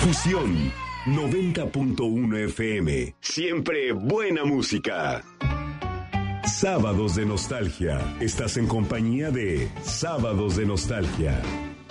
Fusión 90.1 FM. Siempre buena música. Sábados de Nostalgia. Estás en compañía de Sábados de Nostalgia.